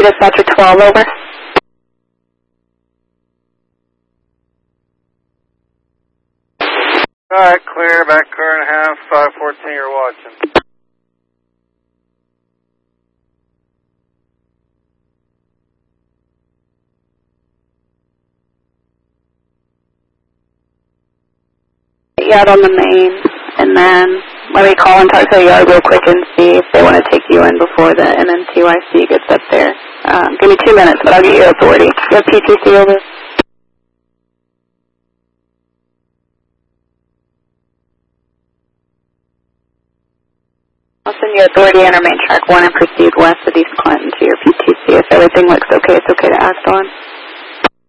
Dispatcher 12, over. Alright, clear, back car and a half, 514, you're watching. Get you out on the main, and then let me call and talk to the yard real quick and see if they want to take you in before the MMTYC gets up there. Give me 2 minutes, but I'll get your authority. You have PTC, over. I'll send you authority enter main track 1 and proceed west of East Clinton to your PTC. If everything looks okay, it's okay to act on.